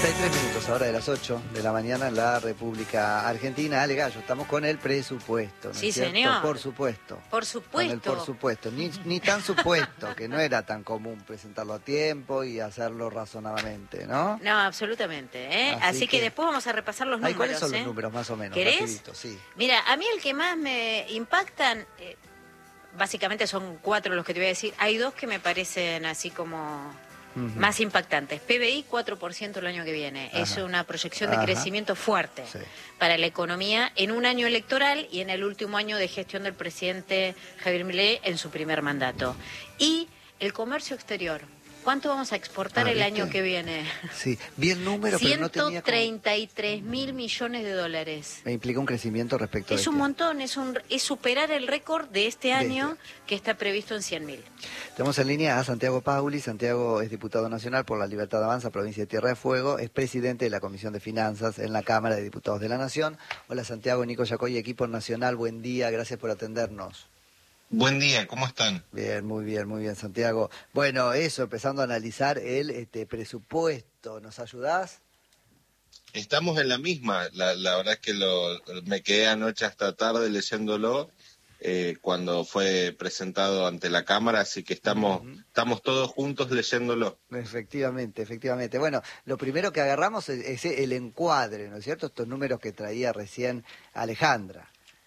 33 minutos ahora de las 8 de la mañana en la República Argentina. Ale Gallo, estamos con el presupuesto, ¿no Sí, es cierto? señor. Por supuesto. Por supuesto. Con el por supuesto. Ni tan supuesto, que no era tan común presentarlo a tiempo y hacerlo razonadamente, ¿no? No, absolutamente. Así que después vamos a repasar los números. ¿Cuáles son los números más o menos? ¿Querés? Rapidito, sí. Mira, a mí el que más me impactan, básicamente son 4 los que te voy a decir. Hay 2 que me parecen así como... más impactantes. PBI 4% el año que viene. Ajá. Es una proyección de crecimiento fuerte para la economía en un año electoral y en el último año de gestión del presidente Javier Milei en su primer mandato. Y el comercio exterior. ¿Cuánto vamos a exportar el año que viene? Sí, bien número, pero no tenía... 133.000 millones de dólares. Me implica un crecimiento respecto a Es un montón, es superar el récord de este año que está previsto en 100.000. Tenemos en línea a Santiago Pauli. Santiago es diputado nacional por la Libertad Avanza, provincia de Tierra de Fuego. Es presidente de la Comisión de Finanzas en la Cámara de Diputados de la Nación. Hola Santiago, Nico Yacoy, equipo nacional. Buen día, gracias por atendernos. Buen día, ¿cómo están? Bien, muy bien, Santiago. Bueno, eso, empezando a analizar el presupuesto. ¿Nos ayudás? Estamos en la misma. La verdad es que me quedé anoche hasta tarde leyéndolo cuando fue presentado ante la Cámara, así que estamos todos juntos leyéndolo. Efectivamente. Bueno, lo primero que agarramos es el encuadre, ¿no es cierto? Estos números que traía recién Alejandra.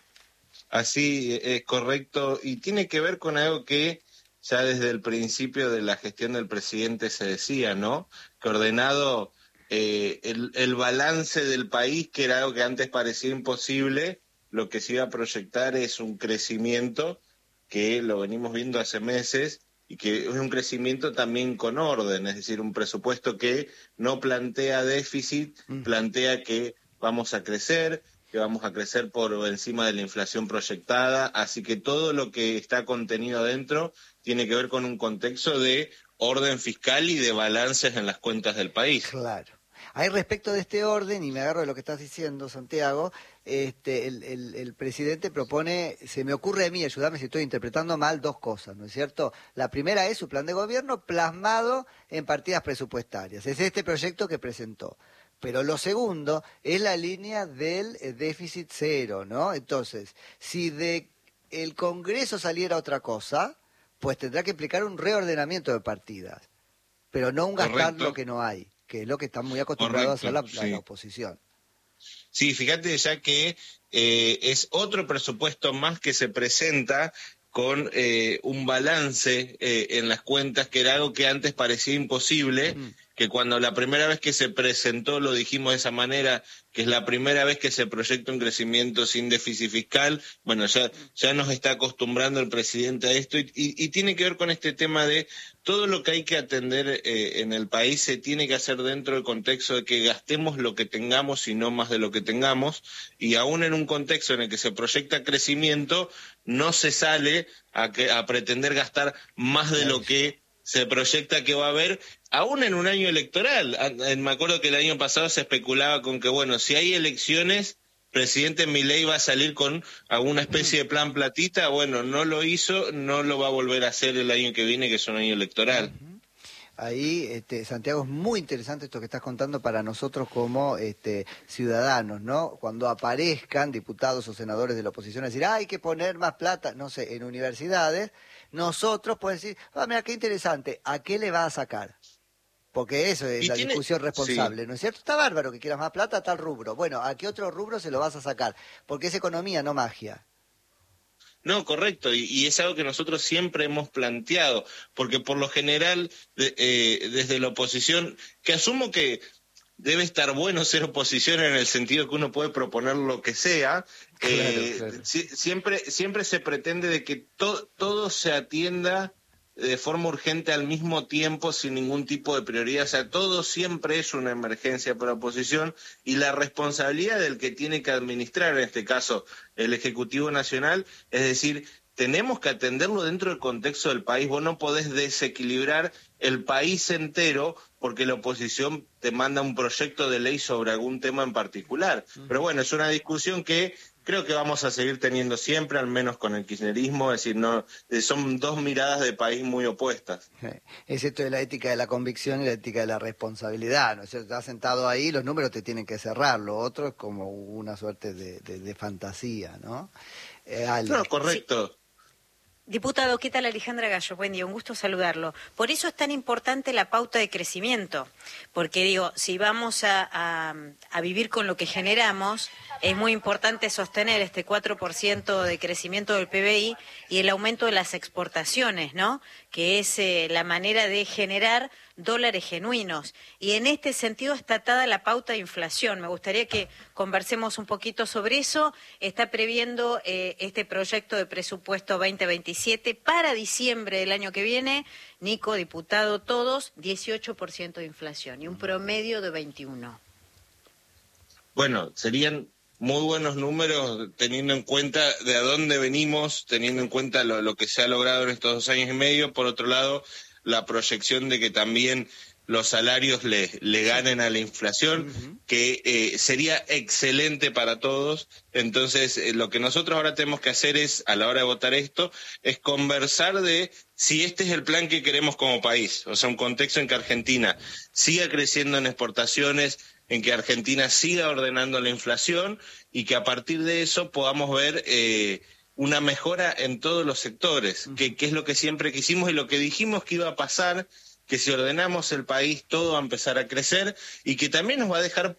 Así es correcto, y tiene que ver con algo que ya desde el principio de la gestión del presidente se decía, ¿no? Que ordenado el balance del país, que era algo que antes parecía imposible, lo que se iba a proyectar es un crecimiento que lo venimos viendo hace meses y que es un crecimiento también con orden, es decir, un presupuesto que no plantea déficit, plantea que vamos a crecer, que vamos a crecer por encima de la inflación proyectada, así que todo lo que está contenido adentro tiene que ver con un contexto de orden fiscal y de balances en las cuentas del país. Claro. Ahí respecto de este orden, y me agarro de lo que estás diciendo, Santiago, el presidente propone, se me ocurre a mí, ayúdame si estoy interpretando mal, 2 cosas, ¿no es cierto? La primera es su plan de gobierno plasmado en partidas presupuestarias. Es este proyecto que presentó. Pero lo segundo es la línea del déficit cero, ¿no? Entonces, si de el Congreso saliera otra cosa, pues tendrá que implicar un reordenamiento de partidas, pero no un gastar lo que no hay, que es lo que están muy acostumbrados a hacer la oposición. Sí, fíjate ya que es otro presupuesto más que se presenta con un balance en las cuentas, que era algo que antes parecía imposible, que cuando la primera vez que se presentó lo dijimos de esa manera, que es la primera vez que se proyecta un crecimiento sin déficit fiscal. Bueno, ya nos está acostumbrando el presidente a esto y tiene que ver con este tema de todo lo que hay que atender en el país se tiene que hacer dentro del contexto de que gastemos lo que tengamos y no más de lo que tengamos, y aún en un contexto en el que se proyecta crecimiento, no se sale a pretender gastar más de lo que se proyecta que va a haber, aún en un año electoral. Me acuerdo que el año pasado se especulaba con que, bueno, si hay elecciones, presidente Milei va a salir con alguna especie de plan platita. Bueno, no lo hizo, no lo va a volver a hacer el año que viene, que es un año electoral. Ahí, Santiago, es muy interesante esto que estás contando para nosotros como ciudadanos, ¿no? Cuando aparezcan diputados o senadores de la oposición a decir, hay que poner más plata, no sé, en universidades, nosotros podemos decir, mira qué interesante, ¿a qué le va a sacar? Porque eso es la discusión responsable, ¿no es cierto? Está bárbaro que quieras más plata a tal rubro. Bueno, ¿a qué otro rubro se lo vas a sacar? Porque es economía, no magia. No, correcto, y es algo que nosotros siempre hemos planteado, porque por lo general, desde la oposición, que asumo que debe estar bueno ser oposición en el sentido que uno puede proponer lo que sea, claro. Siempre se pretende de que todo se atienda de forma urgente al mismo tiempo sin ningún tipo de prioridad. O sea, todo siempre es una emergencia para la oposición, y la responsabilidad del que tiene que administrar, en este caso el Ejecutivo Nacional, es decir, tenemos que atenderlo dentro del contexto del país. Vos no podés desequilibrar el país entero porque la oposición te manda un proyecto de ley sobre algún tema en particular. Pero bueno, es una discusión que creo que vamos a seguir teniendo siempre, al menos con el kirchnerismo, es decir, no, son dos miradas de país muy opuestas. Es esto de la ética de la convicción y la ética de la responsabilidad, ¿no es cierto? Estás sentado ahí, los números te tienen que cerrar, lo otro es como una suerte de fantasía, ¿no? No, correcto. Sí. Diputado, ¿qué tal? Alejandra Gallo, buen día, un gusto saludarlo. Por eso es tan importante la pauta de crecimiento, porque digo, si vamos a vivir con lo que generamos, es muy importante sostener este 4% de crecimiento del PBI y el aumento de las exportaciones, ¿no? Que es la manera de generar dólares genuinos. Y en este sentido está atada la pauta de inflación. Me gustaría que conversemos un poquito sobre eso. Está previendo este proyecto de presupuesto 2027 para diciembre del año que viene. Nico, diputado, todos, 18% de inflación y un promedio de 21%. Bueno, serían muy buenos números teniendo en cuenta de a dónde venimos, teniendo en cuenta lo que se ha logrado en estos 2 años y medio. Por otro lado, la proyección de que también los salarios le ganen a la inflación, que sería excelente para todos. Entonces, lo que nosotros ahora tenemos que hacer es, a la hora de votar esto, es conversar de si este es el plan que queremos como país. O sea, un contexto en que Argentina siga creciendo en exportaciones, en que Argentina siga ordenando la inflación y que a partir de eso podamos ver una mejora en todos los sectores, que es lo que siempre quisimos y lo que dijimos que iba a pasar, que si ordenamos el país todo va a empezar a crecer y que también nos va a dejar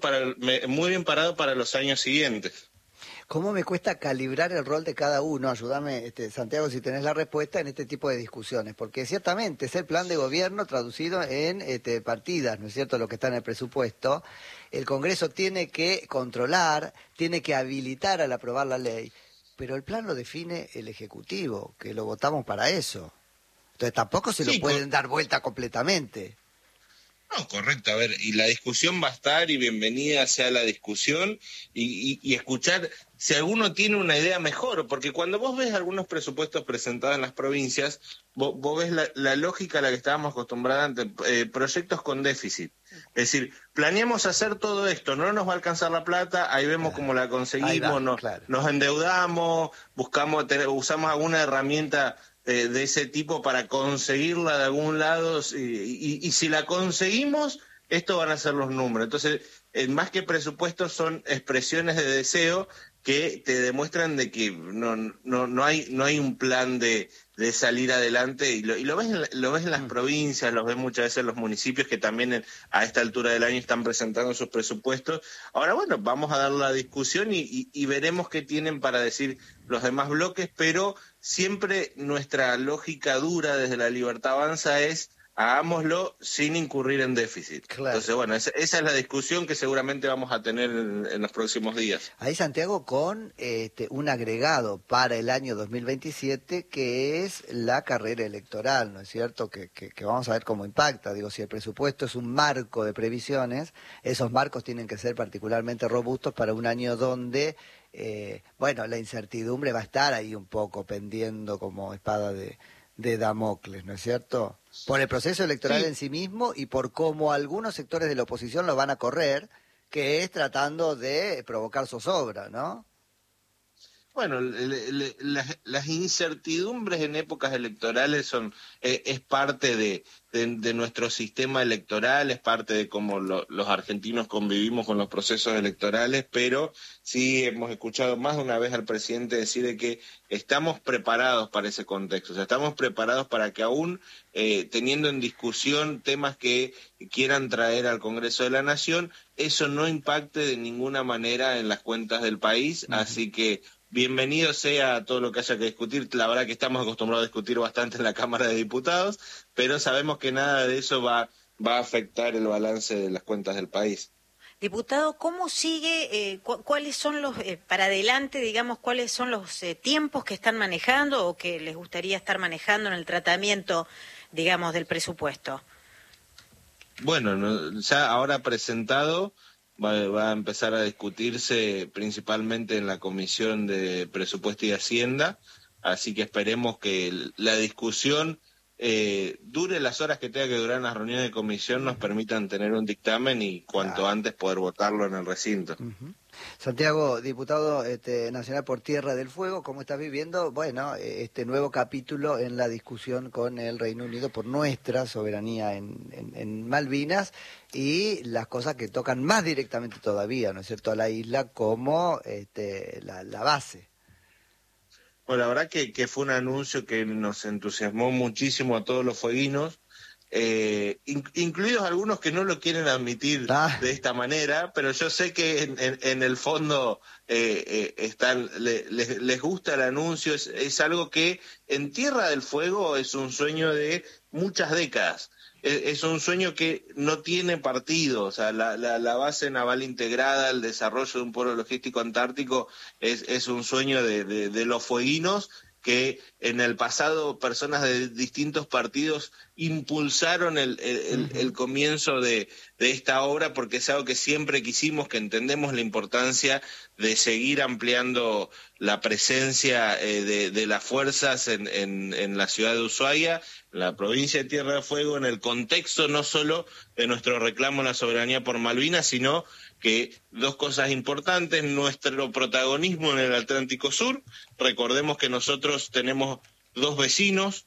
muy bien parado para los años siguientes. ¿Cómo me cuesta calibrar el rol de cada uno? Ayúdame, Santiago, si tenés la respuesta en este tipo de discusiones, porque ciertamente es el plan de gobierno traducido en partidas, ¿no es cierto?, lo que está en el presupuesto. El Congreso tiene que controlar, tiene que habilitar al aprobar la ley, pero el plan lo define el Ejecutivo, que lo votamos para eso. Entonces tampoco se lo pueden dar vuelta completamente. No, correcto. A ver, y la discusión va a estar y bienvenida sea la discusión y escuchar si alguno tiene una idea mejor, porque cuando vos ves algunos presupuestos presentados en las provincias, vos ves la lógica a la que estábamos acostumbrados antes, proyectos con déficit. Es decir, planeamos hacer todo esto, no nos va a alcanzar la plata, ahí vemos cómo la conseguimos, nos endeudamos, usamos alguna herramienta de ese tipo para conseguirla de algún lado y si la conseguimos, estos van a ser los números. Entonces, más que presupuestos son expresiones de deseo que te demuestran de que no hay un plan de salir adelante y lo ves en las provincias, lo ves muchas veces en los municipios que también a esta altura del año están presentando sus presupuestos. Ahora, bueno, vamos a dar la discusión y veremos qué tienen para decir los demás bloques, pero siempre nuestra lógica dura desde La Libertad Avanza es hagámoslo sin incurrir en déficit. Claro. Entonces, bueno, esa es la discusión que seguramente vamos a tener en los próximos días. Ahí, Santiago, con un agregado para el año 2027, que es la carrera electoral, ¿no es cierto? Que vamos a ver cómo impacta. Digo, si el presupuesto es un marco de previsiones, esos marcos tienen que ser particularmente robustos para un año donde, la incertidumbre va a estar ahí un poco pendiendo como espada de Damocles, ¿no es cierto? Por el proceso electoral en sí mismo y por cómo algunos sectores de la oposición lo van a correr, que es tratando de provocar zozobra, ¿no? Bueno, las incertidumbres en épocas electorales es parte de nuestro sistema electoral, es parte de cómo los argentinos convivimos con los procesos electorales, pero sí hemos escuchado más de una vez al presidente decir de que estamos preparados para ese contexto, o sea, estamos preparados para que aún teniendo en discusión temas que quieran traer al Congreso de la Nación, eso no impacte de ninguna manera en las cuentas del país, así que bienvenido sea todo lo que haya que discutir. La verdad que estamos acostumbrados a discutir bastante en la Cámara de Diputados, pero sabemos que nada de eso va a afectar el balance de las cuentas del país. Diputado, ¿cómo sigue, cuáles son los, para adelante, digamos, cuáles son los tiempos que están manejando o que les gustaría estar manejando en el tratamiento, digamos, del presupuesto? Bueno, ya ahora presentado, va a empezar a discutirse principalmente en la Comisión de Presupuesto y Hacienda, así que esperemos que la discusión dure las horas que tenga que durar en las reuniones de comisión, nos permitan tener un dictamen y cuanto antes poder votarlo en el recinto. Santiago, diputado nacional por Tierra del Fuego, ¿cómo estás viviendo? Bueno, este nuevo capítulo en la discusión con el Reino Unido por nuestra soberanía en Malvinas y las cosas que tocan más directamente todavía, ¿no es cierto?, a la isla como la base. Bueno, la verdad que fue un anuncio que nos entusiasmó muchísimo a todos los fueguinos, incluidos algunos que no lo quieren admitir de esta manera, pero yo sé que en el fondo les gusta el anuncio, es algo que en Tierra del Fuego es un sueño de muchas décadas. Es un sueño que no tiene partido, o sea, la base naval integrada, el desarrollo de un polo logístico antártico es un sueño de los fueguinos, que en el pasado personas de distintos partidos impulsaron el comienzo de esta obra, porque es algo que siempre quisimos, que entendemos la importancia de seguir ampliando la presencia de las fuerzas en la ciudad de Ushuaia, en la provincia de Tierra del Fuego, en el contexto no solo de nuestro reclamo a la soberanía por Malvinas, sino que dos cosas importantes: nuestro protagonismo en el Atlántico Sur. Recordemos que nosotros tenemos dos vecinos,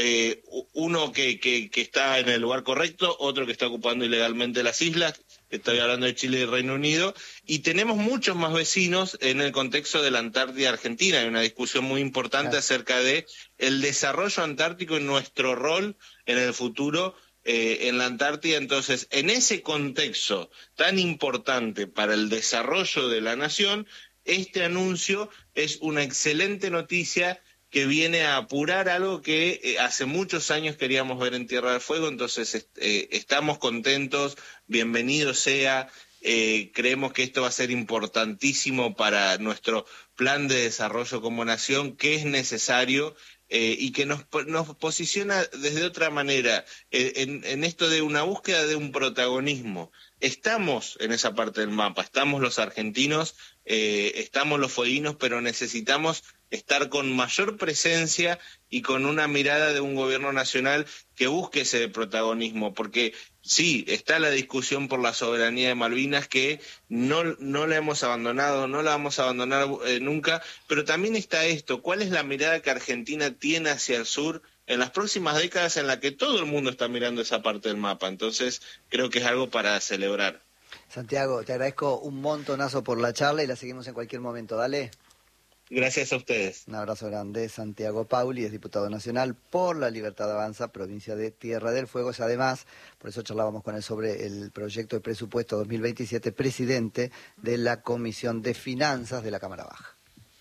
uno que está en el lugar correcto, otro que está ocupando ilegalmente las islas. Estoy hablando de Chile y Reino Unido, y tenemos muchos más vecinos en el contexto de la Antártida Argentina. Hay una discusión muy importante acerca de el desarrollo antártico y nuestro rol en el futuro en la Antártida. Entonces, en ese contexto tan importante para el desarrollo de la nación, este anuncio es una excelente noticia que viene a apurar algo que hace muchos años queríamos ver en Tierra del Fuego. Entonces estamos contentos, bienvenido sea, creemos que esto va a ser importantísimo para nuestro plan de desarrollo como nación, que es necesario y que nos posiciona desde otra manera en esto de una búsqueda de un protagonismo. Estamos en esa parte del mapa, estamos los argentinos, estamos los fueguinos, pero necesitamos estar con mayor presencia y con una mirada de un gobierno nacional que busque ese protagonismo, porque sí, está la discusión por la soberanía de Malvinas, que no la hemos abandonado, no la vamos a abandonar nunca, pero también está esto: ¿cuál es la mirada que Argentina tiene hacia el sur en las próximas décadas, en la que todo el mundo está mirando esa parte del mapa? Entonces creo que es algo para celebrar. Santiago, te agradezco un montonazo por la charla y la seguimos en cualquier momento. Dale. Gracias a ustedes. Un abrazo grande. Santiago Pauli es diputado nacional por La Libertad Avanza, provincia de Tierra del Fuego. Es además, por eso charlábamos con él sobre el proyecto de presupuesto 2027, presidente de la Comisión de Finanzas de la Cámara Baja.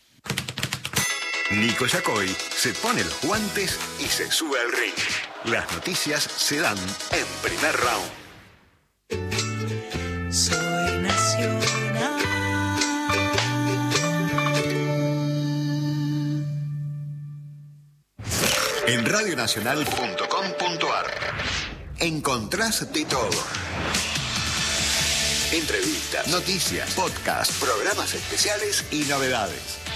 Nico Yacoy se pone los guantes y se sube al ring. Las noticias se dan en primer round. Soy nacional. En radionacional.com.ar encontrás de todo. Entrevistas, noticias, podcasts, programas especiales y novedades.